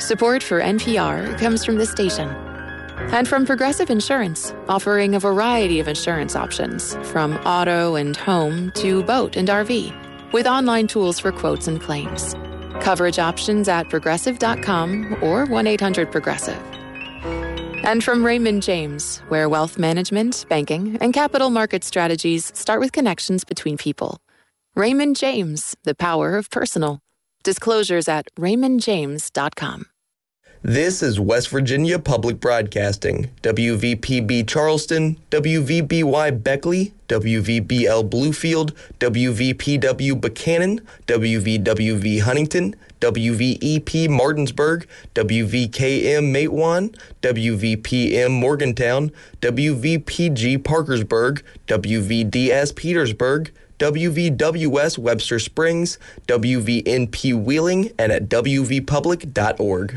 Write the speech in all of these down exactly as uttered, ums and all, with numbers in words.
Support for N P R comes from this station and from Progressive Insurance, offering a variety of insurance options, from auto and home to boat and R V, with online tools for quotes and claims. Coverage options at progressive dot com or one eight hundred progressive. And from Raymond James, where wealth management, banking, and capital market strategies start with connections between people. Raymond James, the power of personal. Disclosures at raymond james dot com. This is West Virginia Public Broadcasting, W V P B Charleston, W V B Y Beckley, W V B L Bluefield, W V P W Buchanan, W V W V Huntington, W V E P Martinsburg, W V K M Matewan, W V P M Morgantown, W V P G Parkersburg, W V D S Petersburg, W V W S Webster Springs, W V N P Wheeling, and at w v public dot org.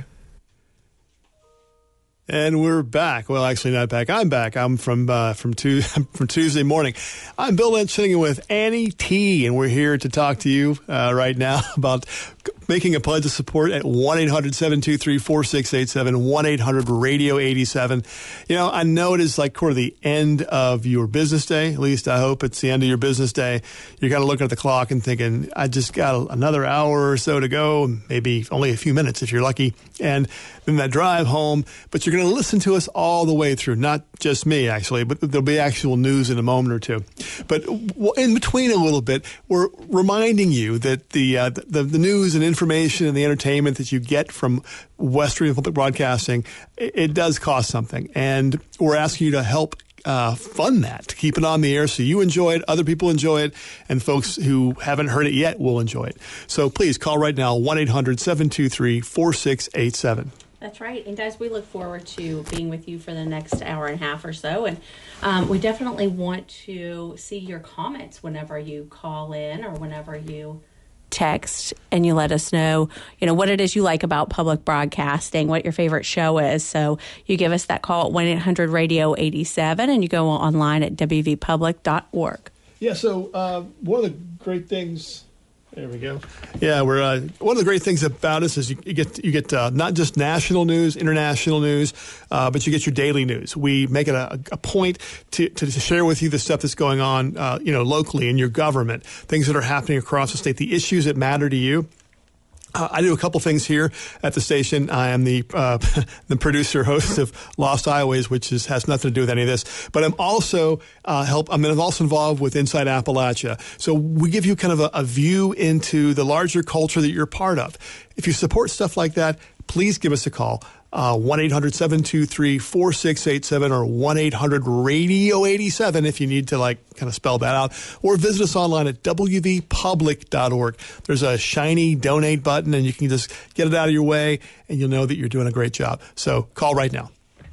And we're back. Well, actually not back. I'm back. I'm from uh, from, tu- from Tuesday morning. I'm Bill Lynch sitting with Annie T, and we're here to talk to you uh, right now about making a pledge of support at one eight hundred seven two three four six eight seven, one eight hundred radio eighty-seven. You know, I know it is like sort of the end of your business day. At least I hope it's the end of your business day. You're kind of looking at the clock and thinking, I just got another hour or so to go, maybe only a few minutes if you're lucky. And then that drive home, but you're going to listen to us all the way through. Not just me, actually, but there'll be actual news in a moment or two. But in between a little bit, we're reminding you that the uh, the, the news and information and the entertainment that you get from West Virginia Public Broadcasting, it, it does cost something. And we're asking you to help Uh, fund that, to keep it on the air so you enjoy it, other people enjoy it, and folks who haven't heard it yet will enjoy it. So please call right now, one eight hundred seven two three four six eight seven. That's right. And guys, we look forward to being with you for the next hour and a half or so. And um, we definitely want to see your comments whenever you call in or whenever you text and you let us know, you know, what it is you like about public broadcasting, what your favorite show is. So you give us that call at one eight hundred radio eighty-seven and you go online at w v public dot org. Yeah, so uh, one of the great things... There we go. Yeah, we're uh, one of the great things about us is you, you get you get uh, not just national news, international news, uh, but you get your daily news. We make it a, a point to, to share with you the stuff that's going on, uh, you know, locally in your government, things that are happening across the state, the issues that matter to you. Uh, I do a couple things here at the station. I am the uh, the producer, host of Lost Highways, which is, has nothing to do with any of this. But I'm also uh, help. I'm also involved with Inside Appalachia. So we give you kind of a, a view into the larger culture that you're part of. If you support stuff like that, please give us a call. Uh, one eight hundred seven two three four six eight seven or one eight hundred radio eighty-seven if you need to like kind of spell that out. Or visit us online at w v public dot org. There's a shiny donate button and you can just get it out of your way and you'll know that you're doing a great job. So call right now.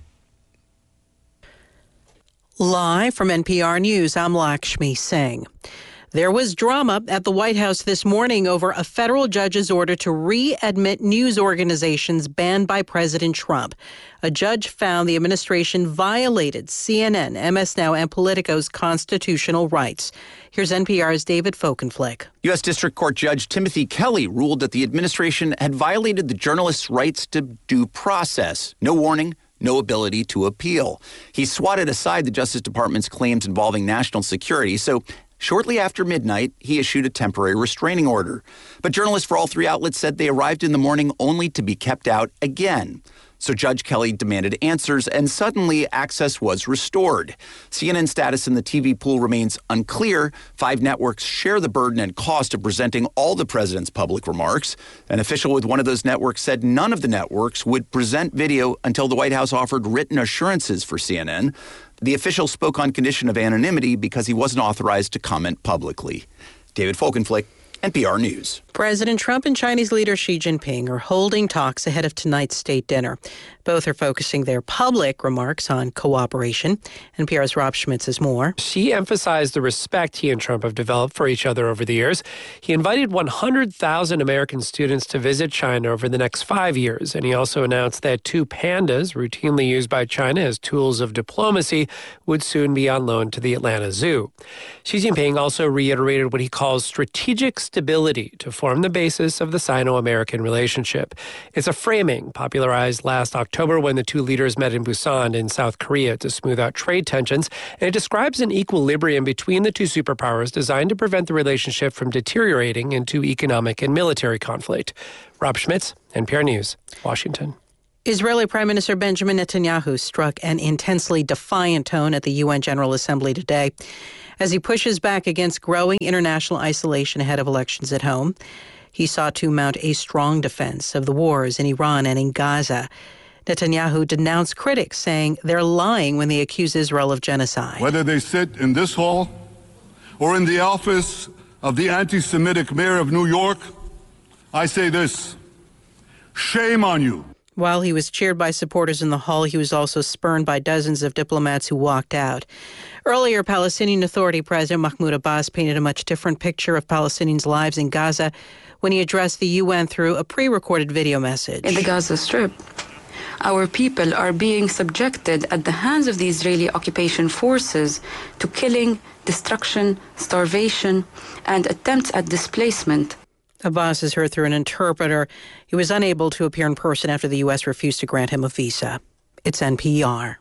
Live from N P R News, I'm Lakshmi Singh. There was drama at the White House this morning over a federal judge's order to readmit news organizations banned by President Trump. A judge found the administration violated C N N, M S Now, and Politico's constitutional rights. Here's N P R's David Folkenflik. U S. District Court Judge Timothy Kelly ruled that the administration had violated the journalists' rights to due process. No warning, no ability to appeal. He swatted aside the Justice Department's claims involving national security, so shortly after midnight, he issued a temporary restraining order. But journalists for all three outlets said they arrived in the morning only to be kept out again. So Judge Kelly demanded answers, and suddenly access was restored. C N N's status in the T V pool remains unclear. Five networks share the burden and cost of presenting all the president's public remarks. An official with one of those networks said none of the networks would present video until the White House offered written assurances for C N N. The official spoke on condition of anonymity because he wasn't authorized to comment publicly. David Folkenflik, N P R News. President Trump and Chinese leader Xi Jinping are holding talks ahead of tonight's state dinner. Both are focusing their public remarks on cooperation. N P R's Rob Schmitz has more. Xi emphasized the respect he and Trump have developed for each other over the years. He invited one hundred thousand American students to visit China over the next five years. And he also announced that two pandas, routinely used by China as tools of diplomacy, would soon be on loan to the Atlanta Zoo. Xi Jinping also reiterated what he calls strategic stability to form the basis of the Sino-American relationship. It's a framing popularized last October when the two leaders met in Busan in South Korea to smooth out trade tensions, and it describes an equilibrium between the two superpowers designed to prevent the relationship from deteriorating into economic and military conflict. Rob Schmitz, N P R News, Washington. Israeli Prime Minister Benjamin Netanyahu struck an intensely defiant tone at the U N General Assembly today as he pushes back against growing international isolation ahead of elections at home. He sought to mount a strong defense of the wars in Iran and in Gaza. Netanyahu denounced critics, saying they're lying when they accuse Israel of genocide. Whether they sit in this hall or in the office of the anti-Semitic mayor of New York, I say this: shame on you. While he was cheered by supporters in the hall, he was also spurned by dozens of diplomats who walked out. Earlier, Palestinian Authority President Mahmoud Abbas painted a much different picture of Palestinians' lives in Gaza when he addressed the U N through a pre-recorded video message. In the Gaza Strip, our people are being subjected at the hands of the Israeli occupation forces to killing, destruction, starvation, and attempts at displacement. Abbas is heard through an interpreter. He was unable to appear in person after the U S refused to grant him a visa. It's N P R.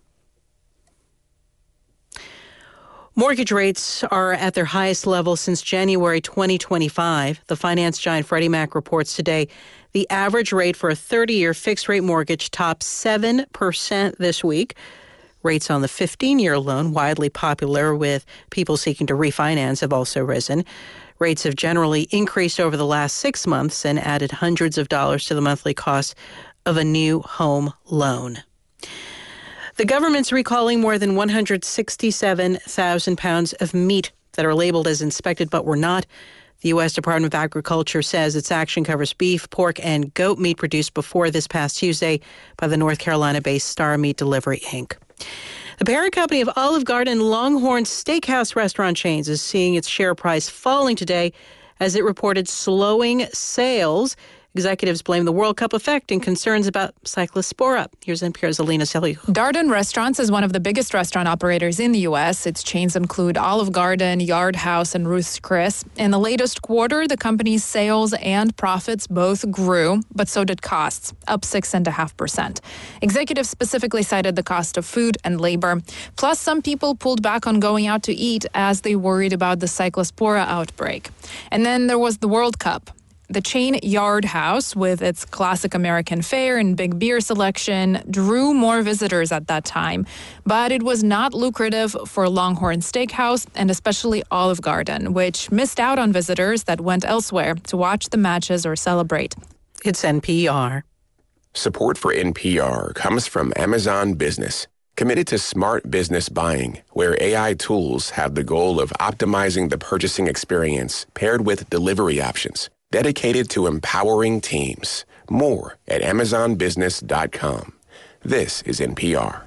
Mortgage rates are at their highest level since January twenty twenty-five. The finance giant Freddie Mac reports today the average rate for a thirty-year fixed-rate mortgage topped seven percent this week. Rates on the fifteen-year loan, widely popular with people seeking to refinance, have also risen. Rates have generally increased over the last six months and added hundreds of dollars to the monthly cost of a new home loan. The government's recalling more than one hundred sixty-seven thousand pounds of meat that are labeled as inspected but were not. The U S Department of Agriculture says its action covers beef, pork, and goat meat produced before this past Tuesday by the North Carolina-based Star Meat Delivery, Incorporated. The parent company of Olive Garden and Longhorn Steakhouse restaurant chains is seeing its share price falling today as it reported slowing sales. Executives blame the World Cup effect and concerns about Cyclospora. Here's N P R's Alina Selihu. Darden Restaurants is one of the biggest restaurant operators in the U S. Its chains include Olive Garden, Yard House, and Ruth's Chris. In the latest quarter, the company's sales and profits both grew, but so did costs, up six point five percent. Executives specifically cited the cost of food and labor. Plus, some people pulled back on going out to eat as they worried about the Cyclospora outbreak. And then there was the World Cup. The chain Yard House, with its classic American fare and big beer selection, drew more visitors at that time. But it was not lucrative for Longhorn Steakhouse and especially Olive Garden, which missed out on visitors that went elsewhere to watch the matches or celebrate. It's N P R. Support for N P R comes from Amazon Business, committed to smart business buying, where A I tools have the goal of optimizing the purchasing experience paired with delivery options. Dedicated to empowering teams. More at amazon business dot com. This is N P R.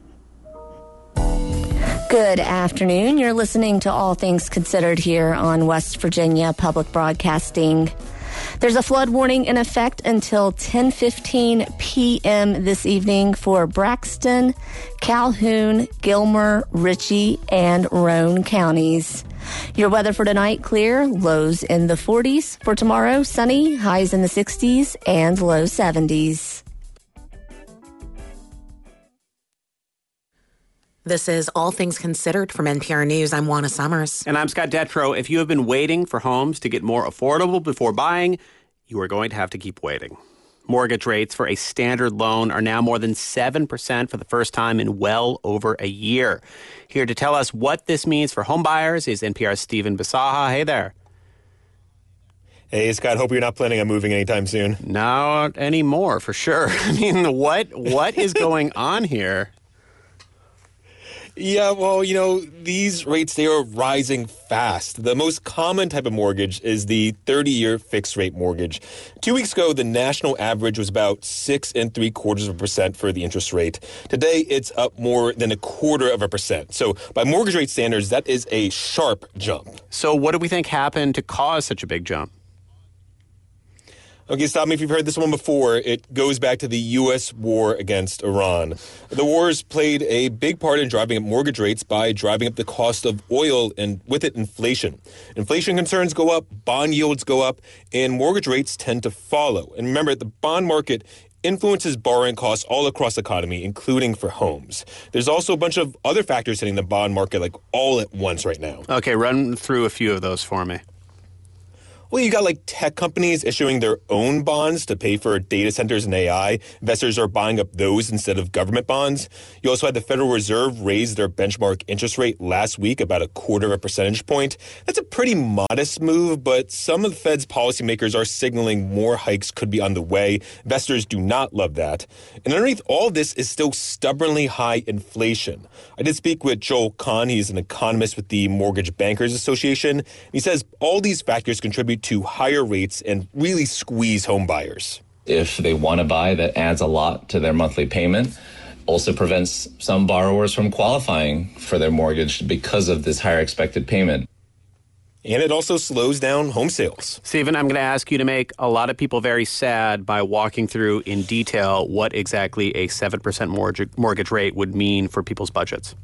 Good afternoon. You're listening to All Things Considered here on West Virginia Public Broadcasting. There's a flood warning in effect until ten fifteen p.m. this evening for Braxton, Calhoun, Gilmer, Ritchie, and Roane counties. Your weather for tonight, clear, lows in the forties. For tomorrow, sunny, highs in the sixties and low seventies. This is All Things Considered from N P R News. I'm Juana Summers. And I'm Scott Detrow. If you have been waiting for homes to get more affordable before buying, you are going to have to keep waiting. Mortgage rates for a standard loan are now more than seven percent for the first time in well over a year. Here to tell us what this means for home buyers is N P R's Stephen Bisaha. Hey there. Hey, Scott, hope you're not planning on moving anytime soon. Not anymore, for sure. I mean, what what is going on here? Yeah, well, you know, these rates, they are rising fast. The most common type of mortgage is the thirty-year fixed-rate mortgage. Two weeks ago, the national average was about six and three quarters of a percent for the interest rate. Today, it's up more than a quarter of a percent. So by mortgage rate standards, that is a sharp jump. So what do we think happened to cause such a big jump? Okay, stop me if you've heard this one before. It goes back to the U S war against Iran. The wars played a big part in driving up mortgage rates by driving up the cost of oil and with it inflation. Inflation concerns go up, bond yields go up, and mortgage rates tend to follow. And remember, the bond market influences borrowing costs all across the economy, including for homes. There's also a bunch of other factors hitting the bond market like all at once right now. Okay, run through a few of those for me. Well, you got like tech companies issuing their own bonds to pay for data centers and A I. Investors are buying up those instead of government bonds. You also had the Federal Reserve raise their benchmark interest rate last week about a quarter of a percentage point. That's a pretty modest move, but some of the Fed's policymakers are signaling more hikes could be on the way. Investors do not love that. And underneath all this is still stubbornly high inflation. I did speak with Joel Kahn. He's an economist with the Mortgage Bankers Association. He says all these factors contribute to higher rates and really squeeze home buyers. If they want to buy, that adds a lot to their monthly payment. Also prevents some borrowers from qualifying for their mortgage because of this higher expected payment. And it also slows down home sales. Stephen, I'm going to ask you to make a lot of people very sad by walking through in detail what exactly a seven percent mortgage, mortgage rate would mean for people's budgets.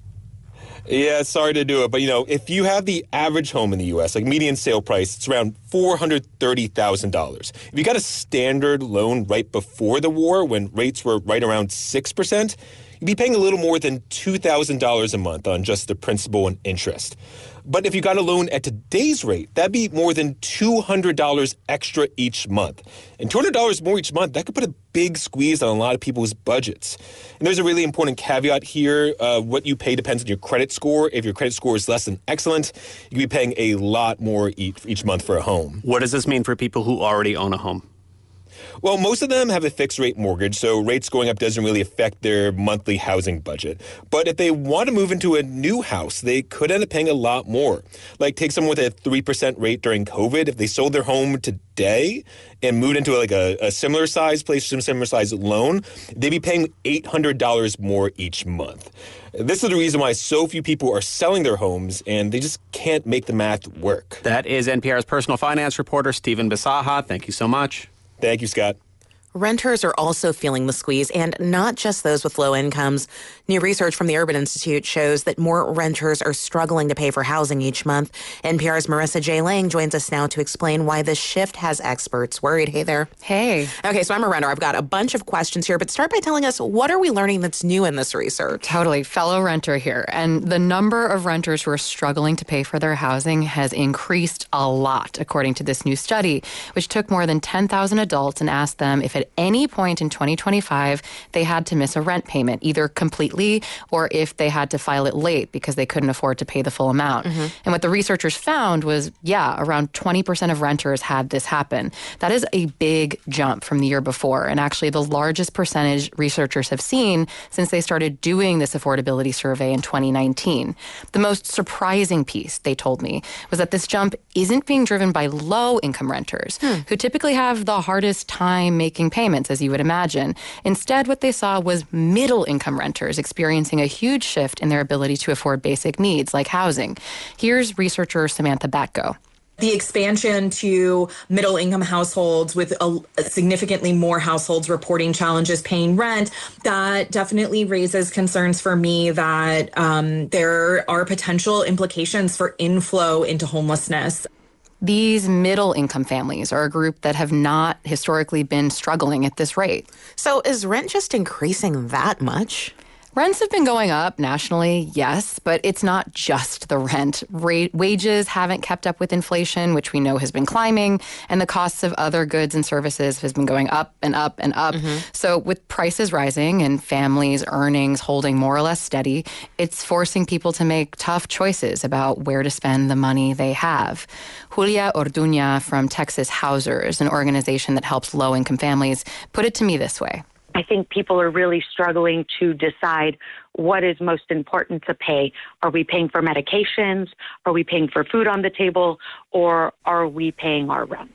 Yeah, sorry to do it, but, you know, if you have the average home in the U S, like median sale price, it's around four hundred thirty thousand dollars. If you got a standard loan right before the war, when rates were right around six percent, you'd be paying a little more than two thousand dollars a month on just the principal and interest. But if you got a loan at today's rate, that'd be more than two hundred dollars extra each month. And two hundred dollars more each month, that could put a big squeeze on a lot of people's budgets. And there's a really important caveat here. Uh, what you pay depends on your credit score. If your credit score is less than excellent, you could be paying a lot more each, each month for a home. What does this mean for people who already own a home? Well, most of them have a fixed rate mortgage, so rates going up doesn't really affect their monthly housing budget. But if they want to move into a new house, they could end up paying a lot more. Like take someone with a three percent rate during COVID. If they sold their home today and moved into like a, a similar size place, some similar size loan, they'd be paying eight hundred dollars more each month. This is the reason why so few people are selling their homes, and they just can't make the math work. That is N P R's personal finance reporter, Stephen Bisaha. Thank you so much. Thank you, Scott. Renters are also feeling the squeeze, and not just those with low incomes. New research from the Urban Institute shows that more renters are struggling to pay for housing each month. N P R's Marissa J. Lang joins us now to explain why this shift has experts worried. Hey there. Hey. Okay, so I'm a renter. I've got a bunch of questions here, but start by telling us, what are we learning that's new in this research? Totally. Fellow renter here. And the number of renters who are struggling to pay for their housing has increased a lot, according to this new study, which took more than ten thousand adults and asked them if at any point in twenty twenty-five they had to miss a rent payment, either completely or if they had to file it late because they couldn't afford to pay the full amount. Mm-hmm. And what the researchers found was, yeah, around twenty percent of renters had this happen. That is a big jump from the year before, and actually the largest percentage researchers have seen since they started doing this affordability survey in twenty nineteen. The most surprising piece, they told me, was that this jump isn't being driven by low-income renters, hmm. who typically have the hardest time making payments, as you would imagine. Instead, what they saw was middle-income renters experiencing a huge shift in their ability to afford basic needs like housing. Here's researcher Samantha Batko. The expansion to middle-income households with a, a significantly more households reporting challenges paying rent, that definitely raises concerns for me that um, there are potential implications for inflow into homelessness. These middle-income families are a group that have not historically been struggling at this rate. So is rent just increasing that much? Rents have been going up nationally, yes, but it's not just the rent. Ra- wages haven't kept up with inflation, which we know has been climbing, and the costs of other goods and services has been going up and up and up. Mm-hmm. So with prices rising and families' earnings holding more or less steady, it's forcing people to make tough choices about where to spend the money they have. Julia Orduña from Texas Housers, an organization that helps low-income families, put it to me this way. I think people are really struggling to decide what is most important to pay. Are we paying for medications? Are we paying for food on the table? Or are we paying our rent?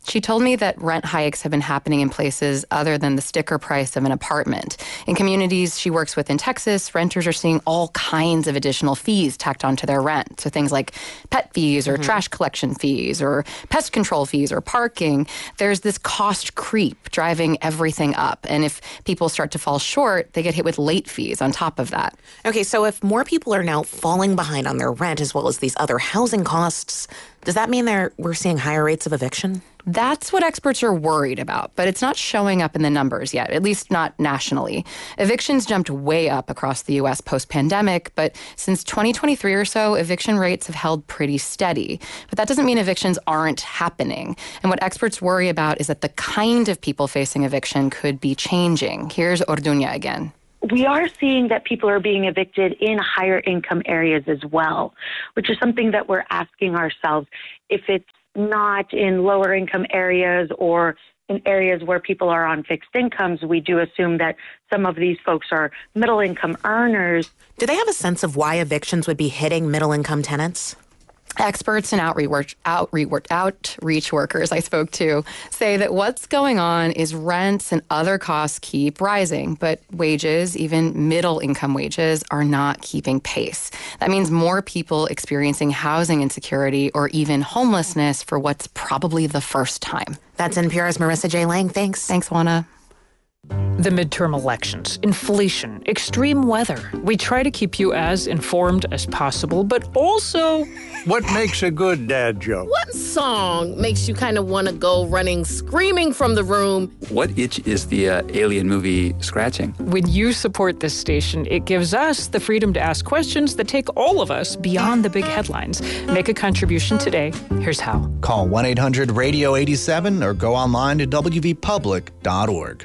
She told me that rent hikes have been happening in places other than the sticker price of an apartment. In communities she works with in Texas, renters are seeing all kinds of additional fees tacked onto their rent. So things like pet fees or mm-hmm. trash collection fees or pest control fees or parking. There's this cost creep driving everything up. And if people start to fall short, they get hit with late fees on top of that. Okay, so if more people are now falling behind on their rent as well as these other housing costs, does that mean they're, we're seeing higher rates of eviction? That's what experts are worried about, but it's not showing up in the numbers yet, at least not nationally. Evictions jumped way up across the U S post-pandemic, but since twenty twenty-three or so, eviction rates have held pretty steady. But that doesn't mean evictions aren't happening. And what experts worry about is that the kind of people facing eviction could be changing. Here's Orduña again. We are seeing that people are being evicted in higher income areas as well, which is something that we're asking ourselves. If it's not in lower income areas or in areas where people are on fixed incomes, we do assume that some of these folks are middle income earners. Do they have a sense of why evictions would be hitting middle income tenants? Experts and outreach, outreach, outreach workers I spoke to say that what's going on is rents and other costs keep rising, but wages, even middle-income wages, are not keeping pace. That means more people experiencing housing insecurity or even homelessness for what's probably the first time. That's N P R's Marissa J. Lang. Thanks. Thanks, Juana. The midterm elections, inflation, extreme weather. We try to keep you as informed as possible, but also... What makes a good dad joke? What song makes you kind of want to go running, screaming from the room? What itch is the uh, Alien movie scratching? When you support this station, it gives us the freedom to ask questions that take all of us beyond the big headlines. Make a contribution today. Here's how. Call one eight hundred radio eighty-seven or go online to w v public dot org.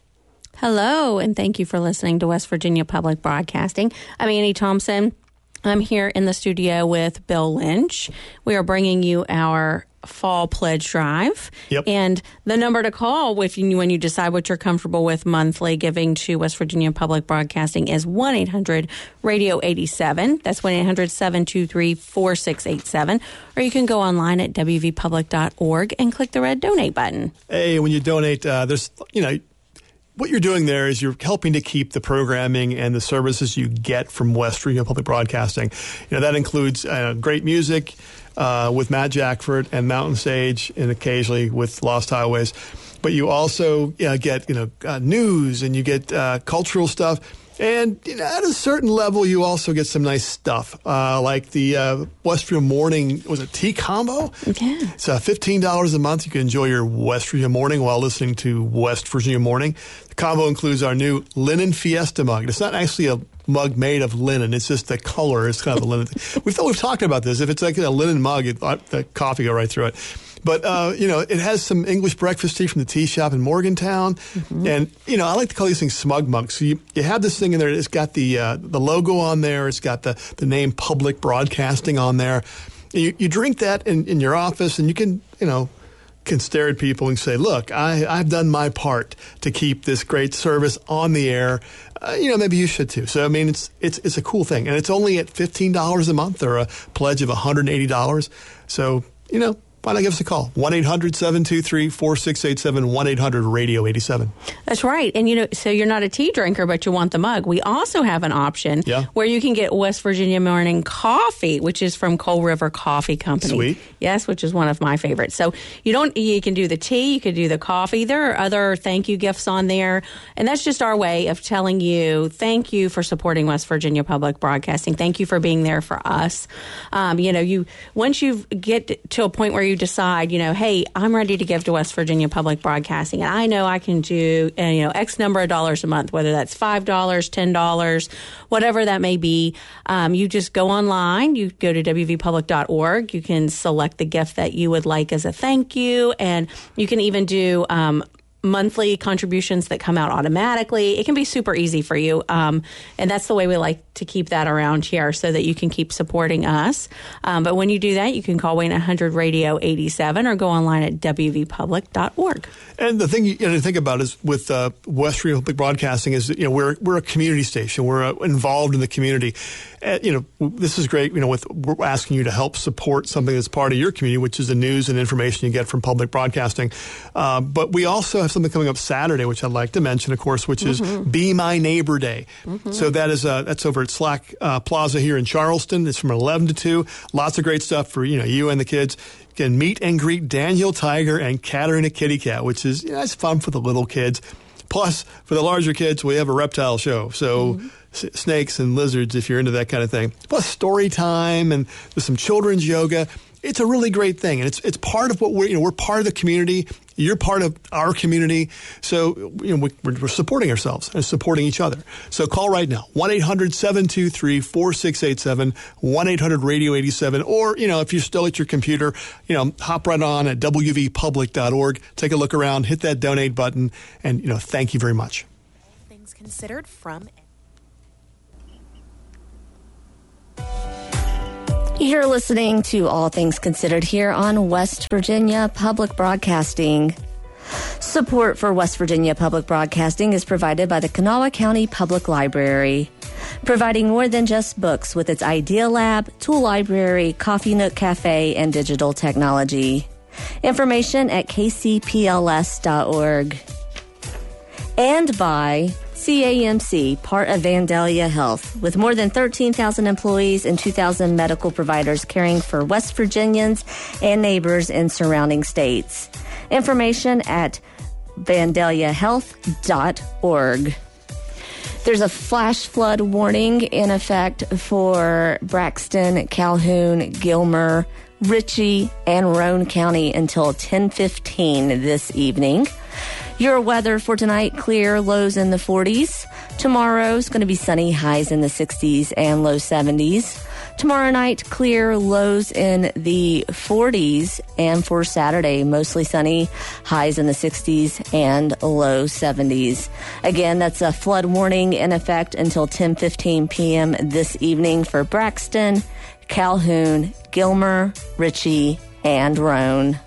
Hello, and thank you for listening to West Virginia Public Broadcasting. I'm Annie Thompson. I'm here in the studio with Bill Lynch. We are bringing you our fall pledge drive. Yep. And the number to call with you when you decide what you're comfortable with monthly giving to West Virginia Public Broadcasting is one eight hundred radio eighty-seven. That's one eight hundred seven two three four six eight seven. Or you can go online at w v public dot org and click the red donate button. Hey, when you donate, uh, there's, you know, what you're doing there is you're helping to keep the programming and the services you get from West Virginia Public Broadcasting. You know, that includes uh, great music uh, with Matt Jackford and Mountain Sage, and occasionally with Lost Highways. But you also uh, get, you know, uh, news, and you get uh, cultural stuff. And you know, at a certain level, you also get some nice stuff, uh, like the uh, West Virginia Morning, was it tea combo? Yeah. It's uh, fifteen dollars a month. You can enjoy your West Virginia Morning while listening to West Virginia Morning. The combo includes our new Linen Fiesta mug. It's not actually a mug made of linen. It's just the color. It's kind of a linen thing. We've, we've talked about this. If it's like a linen mug, it, the coffee go right through it. But, uh, you know, it has some English breakfast tea from the tea shop in Morgantown. Mm-hmm. And, you know, I like to call these things smug mugs. So you, you have this thing in there. It's got the uh, the logo on there. It's got the, the name Public Broadcasting on there. You, you drink that in, in your office, and you can, you know, can stare at people and say, look, I, I've done my part to keep this great service on the air. Uh, you know, maybe you should too. So, I mean, it's it's it's a cool thing. And it's only at fifteen dollars a month or a pledge of one hundred eighty dollars. So, you know, why not give us a call? one eight hundred seven two three four six eight seven, one eight hundred radio eighty-seven. That's right. And, you know, so you're not a tea drinker, but you want the mug. We also have an option yeah. where you can get West Virginia Morning Coffee, which is from Coal River Coffee Company. Sweet. Yes, which is one of my favorites. So you don't, you can do the tea, you can do the coffee. There are other thank you gifts on there. And that's just our way of telling you, thank you for supporting West Virginia Public Broadcasting. Thank you for being there for us. Um, you know, you, once you get to a point where you decide, you know, hey, I'm ready to give to West Virginia Public Broadcasting, and I know I can do, uh, you know, X number of dollars a month, whether that's five dollars, ten dollars, whatever that may be. Um, you just go online, you go to w v public dot org, you can select the gift that you would like as a thank you, and you can even do um, monthly contributions that come out automatically. It can be super easy for you. Um, and that's the way we like to keep that around here so that you can keep supporting us. Um, but when you do that, you can call Wayne one hundred radio eighty-seven or go online at w v public dot org. And the thing you know, to think about is with uh, West Virginia Public Broadcasting is that, you know, we're we're a community station. We're uh, involved in the community. Uh, you know, this is great. You know, with we're asking you to help support something that's part of your community, which is the news and information you get from public broadcasting. Uh, but we also have something coming up Saturday, which I'd like to mention, of course, which is mm-hmm. Be My Neighbor Day. Mm-hmm. So that is uh, that's over at Slack uh, Plaza here in Charleston. It's from eleven to two. Lots of great stuff for you know you and the kids. You can meet and greet Daniel Tiger and Katerina Kitty Cat, which is you know, it's fun for the little kids. Plus, for the larger kids, we have a reptile show. So mm-hmm. s- snakes and lizards, if you're into that kind of thing. Plus story time and there's some children's yoga. It's a really great thing, and it's it's part of what we're you know we're part of the community. You're part of our community, so you know we're, we're supporting ourselves and supporting each other. So call right now one eight hundred seven two three four six eight seven one eight hundred radio eighty-seven, or you know if you're still at your computer, you know hop right on at w v public dot org. Take a look around, hit that donate button, and you know thank you very much. Things considered from. You're listening to All Things Considered here on West Virginia Public Broadcasting. Support for West Virginia Public Broadcasting is provided by the Kanawha County Public Library, providing more than just books with its Idea Lab, Tool Library, Coffee Nook Cafe, and digital technology. Information at k c p l s dot org. And by C A M C, part of Vandalia Health, with more than thirteen thousand employees and two thousand medical providers caring for West Virginians and neighbors in surrounding states. Information at vandalia health dot org. There's a flash flood warning in effect for Braxton, Calhoun, Gilmer, Ritchie, and Roane County until ten fifteen this evening. Your weather for tonight, clear, lows in the forties. Tomorrow's going to be sunny, highs in the sixties and low seventies. Tomorrow night, clear, lows in the forties. And for Saturday, mostly sunny, highs in the sixties and low seventies. Again, that's a flood warning in effect until ten fifteen p.m. this evening for Braxton, Calhoun, Gilmer, Ritchie, and Roane.